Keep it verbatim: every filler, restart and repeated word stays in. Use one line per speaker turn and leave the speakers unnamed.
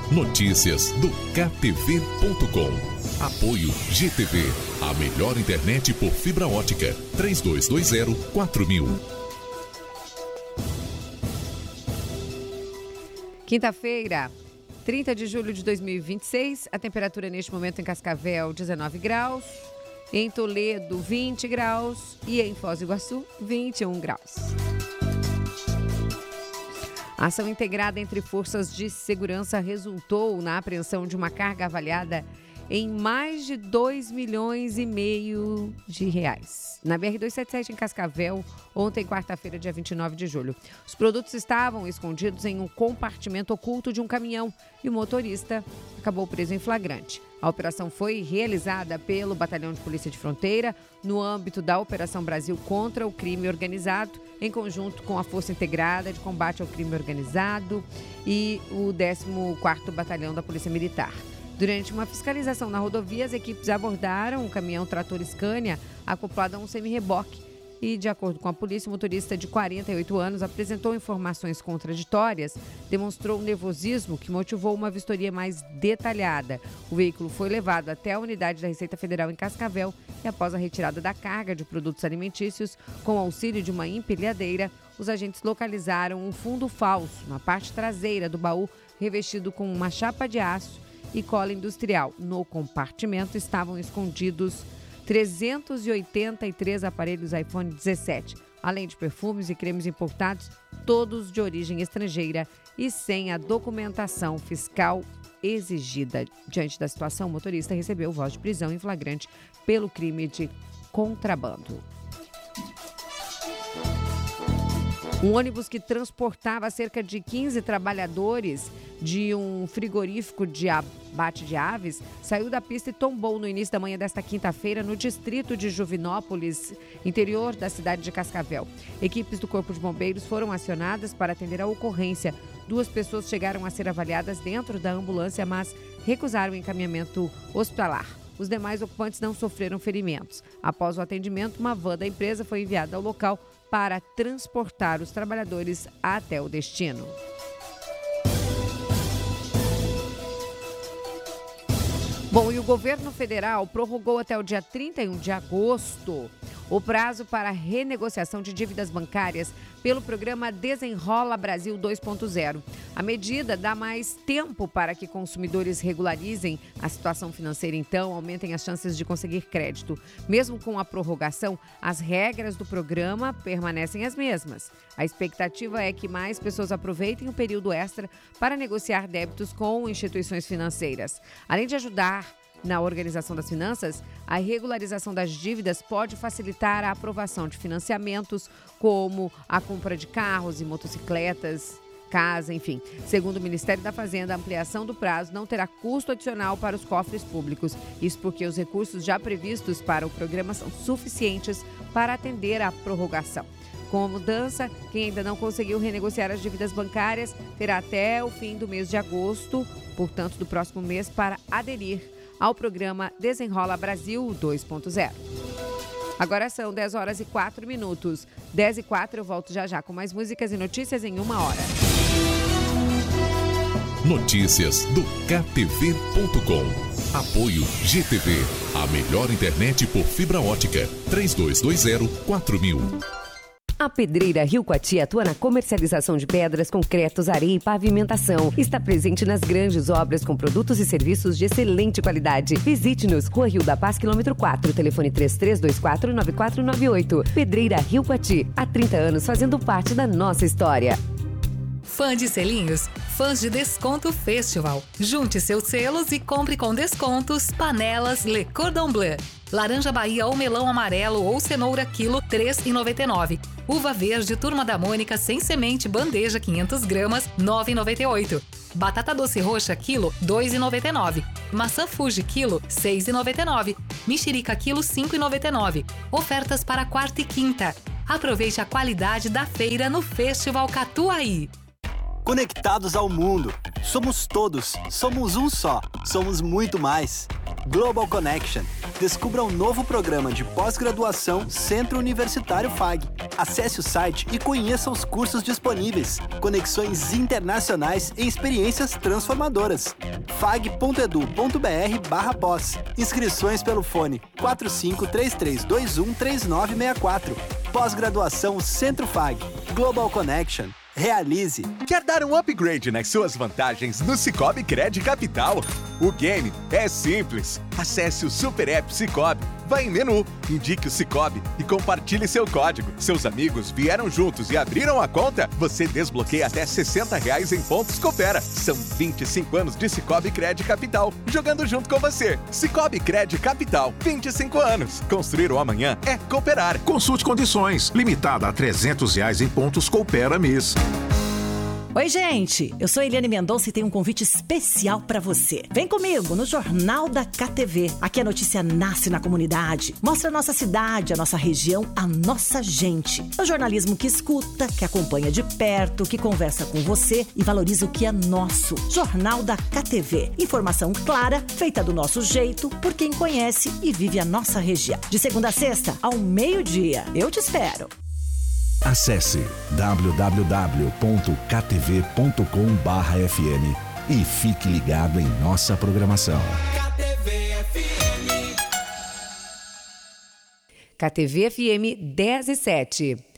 Notícias do K T V ponto com. Apoio G T V, a melhor internet por fibra ótica. três dois dois zero quatro mil.
Quinta-feira, trinta de julho de dois mil e vinte e seis, a temperatura neste momento em Cascavel, dezenove graus, em Toledo, vinte graus e em Foz do Iguaçu, vinte e um graus. A ação integrada entre forças de segurança resultou na apreensão de uma carga avaliada em mais de dois milhões e meio de reais. Na B R duzentos e setenta e sete, em Cascavel, ontem, quarta-feira, dia vinte e nove de julho. Os produtos estavam escondidos em um compartimento oculto de um caminhão e o motorista acabou preso em flagrante. A operação foi realizada pelo Batalhão de Polícia de Fronteira no âmbito da Operação Brasil contra o Crime Organizado, em conjunto com a Força Integrada de Combate ao Crime Organizado e o décimo quarto Batalhão da Polícia Militar. Durante uma fiscalização na rodovia, as equipes abordaram um caminhão trator Scania acoplado a um semi-reboque e, de acordo com a polícia, o motorista de quarenta e oito anos apresentou informações contraditórias, demonstrou um nervosismo que motivou uma vistoria mais detalhada. O veículo foi levado até a unidade da Receita Federal em Cascavel e, após a retirada da carga de produtos alimentícios, com auxílio de uma empilhadeira, os agentes localizaram um fundo falso na parte traseira do baú, revestido com uma chapa de aço e cola industrial. No compartimento estavam escondidos trezentos e oitenta e três aparelhos iPhone dezessete, além de perfumes e cremes importados, todos de origem estrangeira e sem a documentação fiscal exigida. Diante da situação, o motorista recebeu voz de prisão em flagrante pelo crime de contrabando. Um ônibus que transportava cerca de quinze trabalhadores de um frigorífico de abate de aves saiu da pista e tombou no início da manhã desta quinta-feira no distrito de Juvinópolis, interior da cidade de Cascavel. Equipes do Corpo de Bombeiros foram acionadas para atender a ocorrência. Duas pessoas chegaram a ser avaliadas dentro da ambulância, mas recusaram o encaminhamento hospitalar. Os demais ocupantes não sofreram ferimentos. Após o atendimento, uma van da empresa foi enviada ao local para transportar os trabalhadores até o destino. Bom, e o governo federal prorrogou até o dia trinta e um de agosto o prazo para renegociação de dívidas bancárias pelo programa Desenrola Brasil dois ponto zero. A medida dá mais tempo para que consumidores regularizem a situação financeira, então aumentem as chances de conseguir crédito. Mesmo com a prorrogação, as regras do programa permanecem as mesmas. A expectativa é que mais pessoas aproveitem o período extra para negociar débitos com instituições financeiras. Além de ajudar na organização das finanças, a regularização das dívidas pode facilitar a aprovação de financiamentos, como a compra de carros e motocicletas, casa, enfim. Segundo o Ministério da Fazenda, a ampliação do prazo não terá custo adicional para os cofres públicos. Isso porque os recursos já previstos para o programa são suficientes para atender à prorrogação. Com a mudança, quem ainda não conseguiu renegociar as dívidas bancárias terá até o fim do mês de agosto, portanto do próximo mês, para aderir ao programa Desenrola Brasil dois ponto zero. Agora são dez horas e quatro minutos. dez e quatro, eu volto já já com mais músicas e notícias em uma hora.
Notícias do K T V ponto com. Apoio G T V, a melhor internet por fibra ótica. três dois dois zero quatro mil.
A Pedreira Rio Coati atua na comercialização de pedras, concretos, areia e pavimentação. Está presente nas grandes obras com produtos e serviços de excelente qualidade. Visite-nos, Rua Rio da Paz, quilômetro quatro, telefone três três dois quatro nove quatro nove oito. Pedreira Rio Coati, há trinta anos fazendo parte da nossa história.
Fã de selinhos? Fãs de Desconto Festival. Junte seus selos e compre com descontos panelas Le Cordon Bleu. Laranja Bahia ou melão amarelo ou cenoura quilo três reais e noventa e nove centavos. Uva verde Turma da Mônica sem semente bandeja quinhentas gramas nove reais e noventa e oito centavos. Batata doce roxa quilo dois reais e noventa e nove centavos. Maçã Fuji quilo seis reais e noventa e nove centavos. Mexerica quilo cinco reais e noventa e nove centavos. Ofertas para quarta e quinta. Aproveite a qualidade da feira no Festival Catuaí.
Conectados ao mundo. Somos todos. Somos um só. Somos muito mais. Global Connection. Descubra um novo programa de pós-graduação Centro Universitário F A G. Acesse o site e conheça os cursos disponíveis, conexões internacionais e experiências transformadoras. fag.edu.br barra pós. Inscrições pelo fone quatro cinco três três dois um três nove seis quatro. Pós-graduação Centro F A G. Global Connection. Realize.
Quer dar um upgrade nas suas vantagens no Sicoob Cred Capital? O game é simples. Acesse o Super App Sicoob, vá em menu, indique o Sicoob e compartilhe seu código. Seus amigos vieram juntos e abriram a conta? Você desbloqueia até sessenta reais em pontos Coopera. São vinte e cinco anos de Sicoob Cred Capital, jogando junto com você. Sicoob Cred Capital, vinte e cinco anos. Construir o amanhã é cooperar.
Consulte condições. Limitada a trezentos reais em pontos Coopera mês.
Oi, gente! Eu sou Eliane Mendonça e tenho um convite especial para você. Vem comigo no Jornal da K T V. Aqui a notícia nasce na comunidade. Mostra a nossa cidade, a nossa região, a nossa gente. É o jornalismo que escuta, que acompanha de perto, que conversa com você e valoriza o que é nosso. Jornal da K T V. Informação clara, feita do nosso jeito, por quem conhece e vive a nossa região. De segunda a sexta, ao meio-dia. Eu te espero.
Acesse w w w ponto k t v ponto com barra f m e fique ligado em nossa programação.
K T V F M. K T V F M dez e sete.